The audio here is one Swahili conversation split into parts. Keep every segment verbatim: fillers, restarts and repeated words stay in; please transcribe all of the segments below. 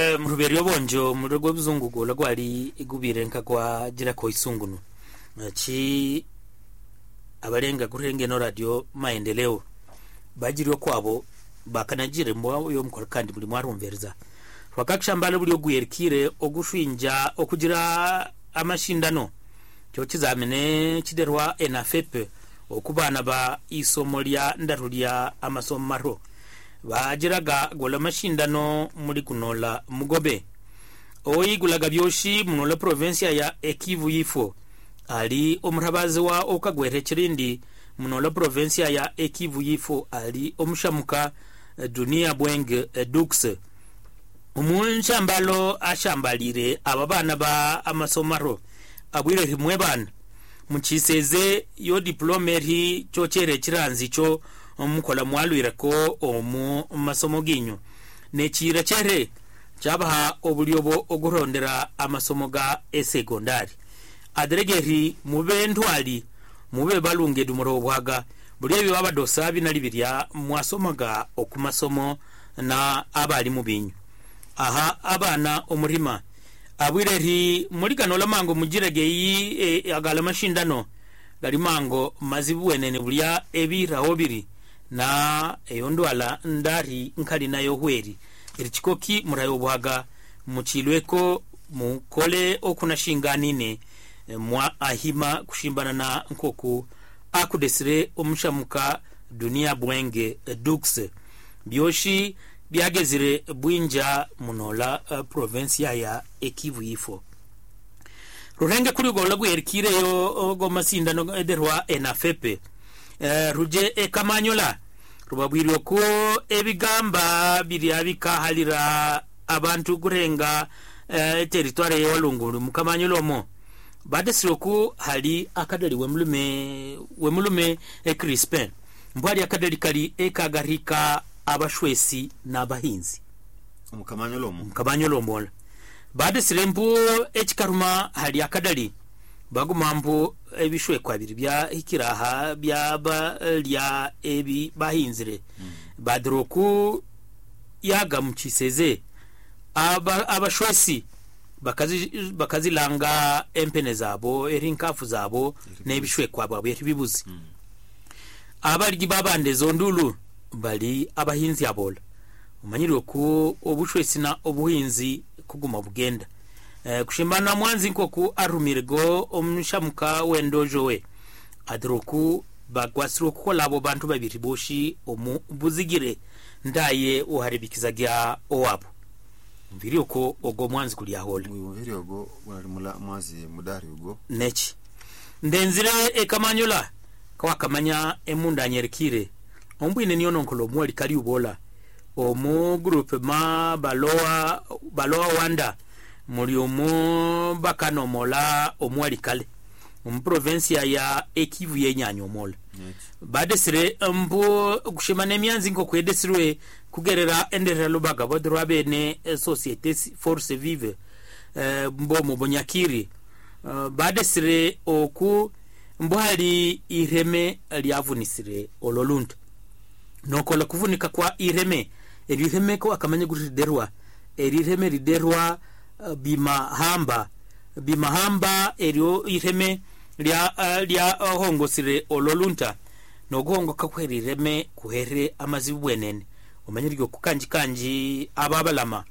eh mruberio bonjo murugo buzungugo lagwali igubire nka kwa jira ko isungunu chi abarenga kurenge no radio maendeleo bajiro kwabo bakanagire mbo yo mukora kandi buri mwarumvereza wakakishambalo buri oguyerikire ogushwinja okugira amashindano cyo kizamene kiderwa enafepe okubana ba isomolia ndarulia amasomaro bajiraga gola mashindano muri kunola mugobe oyigulaga byoshi munola provincia ya Ekivu yifo ali omurabazi wa okagwere kirindi munola provincia ya Ekivu yifo ali omushamuka Dunia Bwenge Dux umunshambalo ashambalire ababana ba amasomaro abwire himwe bana muchiseze yo diplomeri cyo chere kiranzi cyo omukola mwalwira ko omu masomo ginyo nekira chere cyabaha obulyobo ogurondera amasomo ga esecondary adregeri mube ntwali mube balunge dumuro bwaga bulyebi babadosa binali birya mwasomaga okumasomo na abali mubinyo aha abana omurima abwireri muri kanola mango mugirege yi e, agala mashindano gali mango mazibuwenene bulya ebiraho biri na eyondwala ndari nkali nayo hweri erichikoki murayo bwaga muchilweko mukole okunashinganine e, mwa ahima kushimbana na nkoku akudesire omushamuka Dunia Bwenge Dux byoshi byagezire bwinja munola uh, provincia ya Ekivu yifo rurenge kuri gola gwerikire yo go masindano ederwa enafepe uh, ruje ekamanyola rubabwiryo ko ebigamba biri abika halira abantu kurenga uh, territoire yo lunguru mukamanyolomo badesiroku hali akadali wemulume wemulume e Crispin mbwali akadali kali ekagarika abashwesi nabahinzi umukamanyolomo umukamanyolomo badesirembu ekikaruma hali akadali bagumambu ebishwe kwabiri bya hikiraha bya balya ebi bahinzire mm. badroku yaga mukiseze aba abashwesi bakazi bakazilanga empene zabo erinkafu zabo nebishwe kwabo bibuzi mm. abarigi babande zondulu bali abahinzi abola umanyiro ku obushwesi na obuhinzi kuguma bugenda eh, kushimbana mwanzi nkoku arumirgo omushamuka wendojo we adroku bagwasiro kukola abo bantu babiri boshi omu buzigire ndaye uharibikizagya owabo mviri uko ogo mwanzi kuli ahola mviri ogo wali mula mwazi mudari ugo nechi ndenzire ekamanyola kwa kamanya emunda nyerikire ombwine niyo nonkolo mwali kali ubola omu groupe ma baloa baloa wanda muri omu bakano mola omwali kale omu provincia ya Ekivu yenyanyo mola yes. badesire mbo kushimane myanzi ngo kwedesirwe kugerera endera lubaga bodrwa bene societe force vive uh, mbo mu Bonyakiri uh, badesire oku mbo hali ireme lyavunisire ololunta nokola kuvunika kwa ireme ireme ko akamanye guriderwa ireme riderwa uh, bimahamba bimahamba eryo ireme lya uh, lya uh, hongosire ololunta no gongoka kweri ireme kuhere amazibwenene umanyiryo kukanji kanji ababalama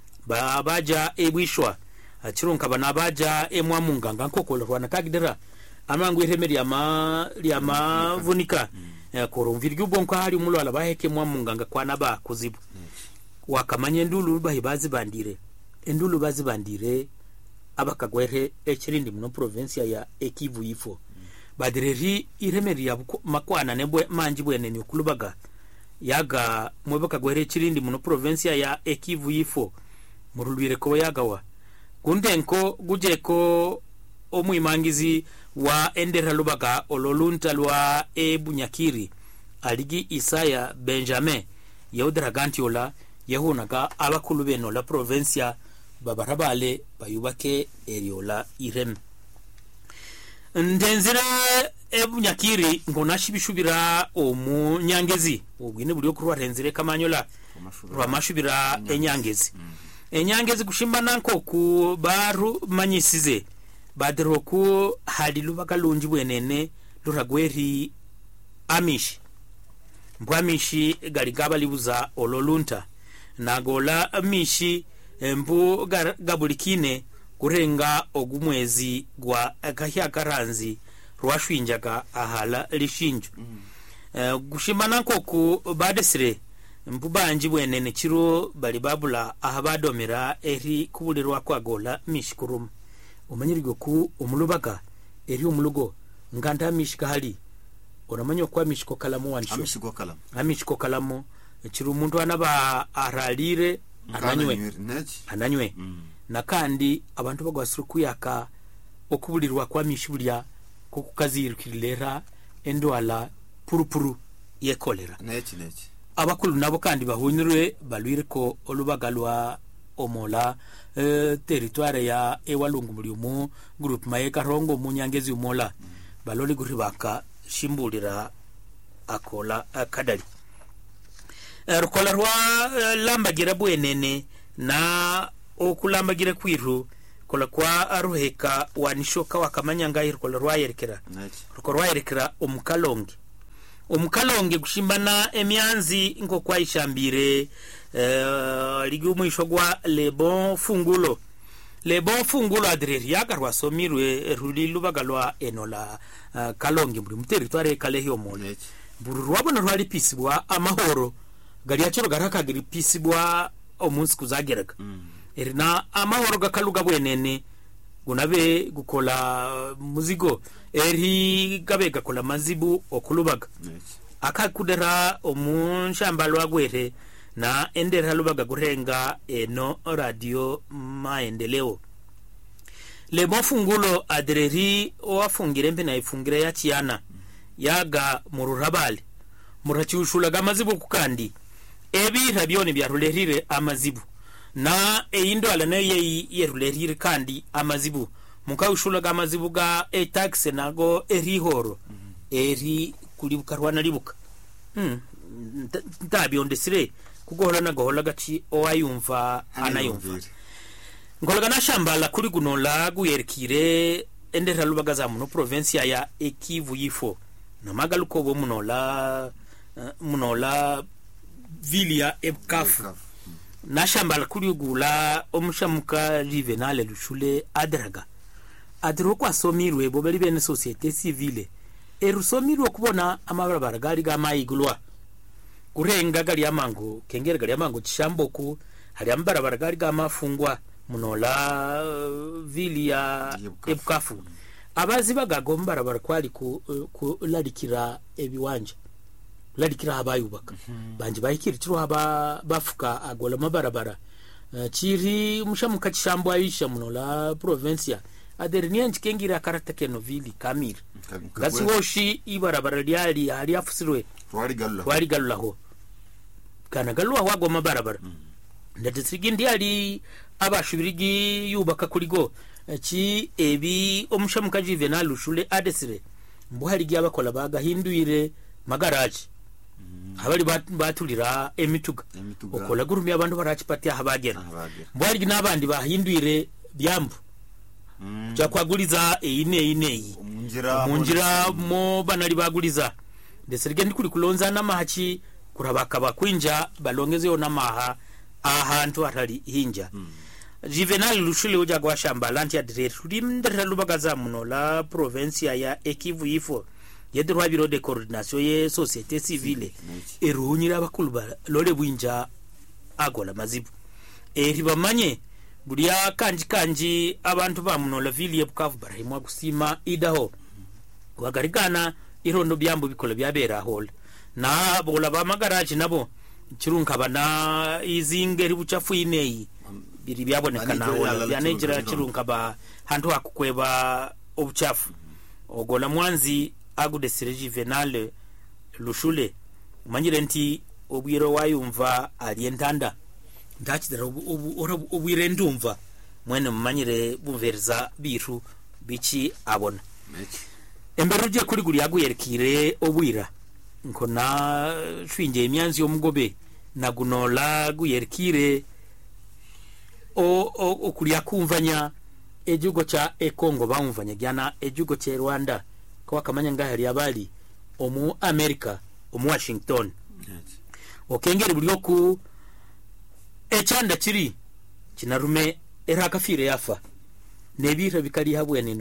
babaja ebwishwa achirunka bana baja emwamunganga nkokolo rwana kagidera amangu ireme lya ma lya mavunika mm. koromviryo bonko hari mulwala baheke mwamunganga kwana ba kuzibu mm. wakamanye ndulu bahi bazi bandire endulu bazi bandire abakagwere ekirindi muno provincia ya Ekivu yifo mm. badireri iremeri ya makwana nebwe manji bwenene okulubaga yaga mwebakagwere ekirindi muno provincia ya Ekivu yifo murulwire ko yagawa kundenko gujeko omwimangizi wa endera lubaga ololunta lwa ebunyakiri aligi Isaya Benjamin yaudra gantiola yahunaga abakulu beno la provincia babarabale bayubake eriola irem ndenzira ebunyakiri ngonashibishubira omu nyangezi ubwine buri okurwa renzire kamanyola rwa mashubira enyangezi enyangezi kushimbana nkoku baru manyisize badiroku hali lubaga lunji bwenene luragweri amishi mbwamishi galigaba libuza ololunta nagola amishi mbu gabulikine kurenga ogumwezi gwa kahya karanzi rwashwinjaga ahala lishinju mm. uh, gushimana nkoku badesire mbu banji bwenene kiro bali babula ahabadomera eri kubulirwa kwagola mishikurum umanyirigo ku umulubaga eri umulugo nganda mishika hali oramanyo kwa mishiko kalamu wansho amishiko kalamu amishiko kalamu kiro umuntu anaba aralire ananywe ananywe mm. na kandi abantu bagwasuru kuyaka okubulirwa kwa mishibulya kokukazirukirira endwala purupuru ye kolera nechi nechi abakulu nabo kandi bahunyirwe balwire ko olubagalwa omola e, territoire ya ewalungu muliumu group maeka rongo munyangezi umola mm. baloli guribaka shimbulira akola akadali e, rukola rwa e, lambagira bwenene na okulambagira kwiru kola kwa aruheka wanishoka wakamanyanga irukola rwayerekera rukola rwayerekera omukalonge omukalonge gushimbana emyanzi ngo kwa ishambire uh, ligumwisho gwa le bon fungulo le bon fungulo adreri yagarwa somirwe ruli lubagalwa enola uh, kalonge muri muteritware kalehi omone buru rwabona rwali pisibwa amahoro gari yacyo garakagira pisibwa omunsi kuzageraga mm. erina amahoro gakaluga bwenene gunabe gukola muzigo eri gabe gakola mazibu okulubaga yes. akakudera omunshamba lwagwere na endera lubaga gurenga eno radio maendeleo le mofungulo adreri oafungire mbe na ifungire ya chiana yaga mururabali murachushulaga mazibu kukandi ebi rabioni byarulerire amazibu na eindo ala naye yerulerire kandi amazibu mukawushulaga amazibu ga e tax nago erihoro mm -hmm. eri kulibukarwana libuka mm ntabyo ndesire kugohola na gohola gachi oyumva anayumva ngolaga na shamba la kuri gunola guyerkire endera lubaga za muno provincia ya Ekivu yifo na magaluko bo munola uh, munola vilia ebkafu na shamba la kuri gula omushamuka Juvenal Lushule adraga adro kwa somirwe bo bali bene societe civile erusomirwe kubona amabarabara gali ga mayigulwa kurenga gali amango kengere gali amango chishamboku hari amabarabara gali ga mafungwa munola uh, vilia ebkafu abazi bagagomba barabara kwali ku, uh, ku ladikira ebiwanja ladikira abayubaka mm -hmm. banje bayikira tiro aba bafuka agola mabarabara uh, chiri mushamuka chishambo ayisha munola provincia adernian kengira karata kenovili kamir gasi woshi ibarabara lyali ali afusirwe wali galula wali galula ho kana galwa wago mabarabara mm. ndetse ndi ali abashubirigi yubaka kurigo ki ebi omushamuka Juvenal Lushule adesire mbuhari gyabakola bagahinduire magaraji mm. abali batulira emituga, emituga. okola gurumya abantu barachipati ahabagera mbuhari nabandi bahinduire byambu mm. cyakwaguriza eyine ine munjira munjira mo banali baguliza ndetse ndi kuri kulonza namahachi kurabaka bakwinja balongezeyo namaha ahantu atali hinja mm. Juvenal Lushule uja gwa shamba lanti adre rimndera lubagaza muno la provincia ya Ekivu yifo yedrwa biro de coordination ye societe civile erunyira abakulba lole bwinja agola mazibu eri bamanye bulia kanji kanji abantu ba muno la ville ebukavu barahimwa gusima idaho wagarigana irondo byambo bikola byabera hol na bola ba magaraji nabo kirunka bana izingeri buchafu ineyi biri byabonekana wala byanejira kirunka ba hantu akukweba obuchafu ogola mwanzi agudesire Juvenal Lushule manyire nti obwiro wayumva alientanda ndachidara obwire ndumva mwene manyire buverza biru bichi abona emberuje kuri guri yaguyerkire obwira nkona shwinje emyanzi yomugobe nagunola guyerkire o okulia kumvanya ejugo cha ekongo baumvanya gyana ejugo cha Rwanda kwa kamanya ngahali abali omu America omu Washington. Yes. Okengeri buli oku echanda chiri kinarume era kafire yafa nebira bikali habwene